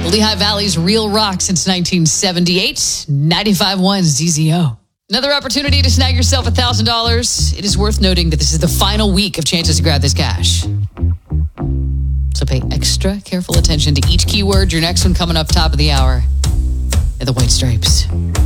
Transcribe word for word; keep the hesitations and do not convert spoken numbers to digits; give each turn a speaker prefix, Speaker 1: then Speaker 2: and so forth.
Speaker 1: Lehigh Valley's Real Rock since nineteen seventy-eight. ninety-five point one Z Z O. Another opportunity to snag yourself one thousand dollars. It is worth noting that this is the final week of chances to grab this cash. So pay extra careful attention to each keyword. Your next one coming up top of the hour at the White Stripes.